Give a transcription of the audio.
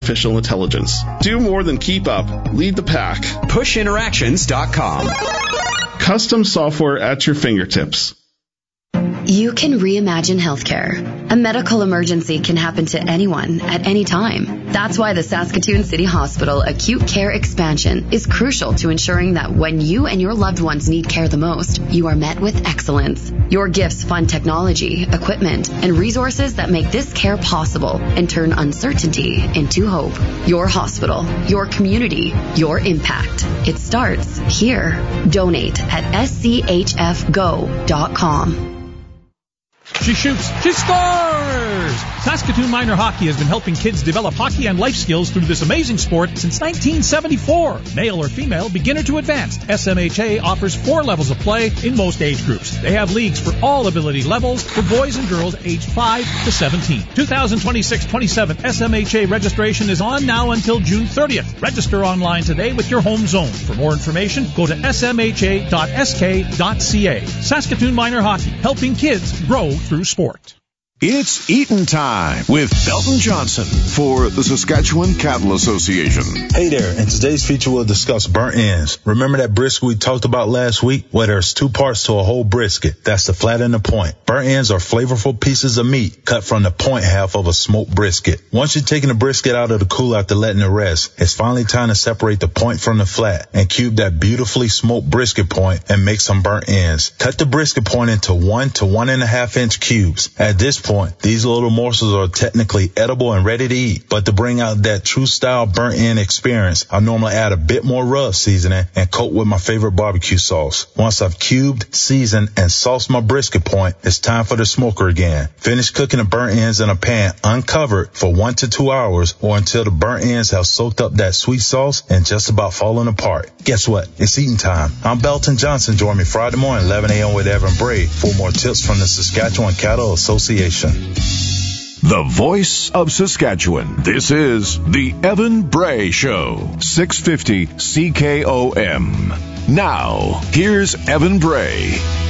artificial intelligence. Do more than keep up. Lead the pack. PushInteractions.com. Custom software at your fingertips. You can reimagine healthcare. A medical emergency can happen to anyone at any time. That's why the Saskatoon City Hospital Acute Care Expansion is crucial to ensuring that when you and your loved ones need care the most, you are met with excellence. Your gifts fund technology, equipment, and resources that make this care possible and turn uncertainty into hope. Your hospital, your community, your impact. It starts here. Donate at schfgo.com. She shoots. She scores! Saskatoon Minor Hockey has been helping kids develop hockey and life skills through this amazing sport since 1974. Male or female, beginner to advanced, SMHA offers 4 levels of play in most age groups. They have leagues for all ability levels for boys and girls aged 5 to 17. 2026-27 SMHA registration is on now until June 30th. Register online today with your home zone. For more information, go to smha.sk.ca. Saskatoon Minor Hockey, helping kids grow through sport. It's Eatin' Time with Belton Johnson for the Saskatchewan Cattle Association. Hey there, in today's feature we'll discuss burnt ends. Remember that brisket we talked about last week? Well, there's 2 parts to a whole brisket. That's the flat and the point. Burnt ends are flavorful pieces of meat cut from the point half of a smoked brisket. Once you've taken the brisket out of the cooler after letting it rest, it's finally time to separate the point from the flat and cube that beautifully smoked brisket point and make some burnt ends. Cut the brisket point into 1 to 1.5 inch cubes. At this point, these little morsels are technically edible and ready to eat, but to bring out that true style burnt end experience, I normally add a bit more rub seasoning and coat with my favorite barbecue sauce. Once I've cubed, seasoned, and sauced my brisket point, it's time for the smoker again. Finish cooking the burnt ends in a pan uncovered for 1 to 2 hours or until the burnt ends have soaked up that sweet sauce and just about fallen apart. Guess what? It's eating time. I'm Belton Johnson. Join me Friday morning, 11 a.m. with Evan Bray for more tips from the Saskatchewan Cattle Association. The voice of Saskatchewan. This is the Evan Bray Show, 650 CKOM. Now, here's Evan Bray.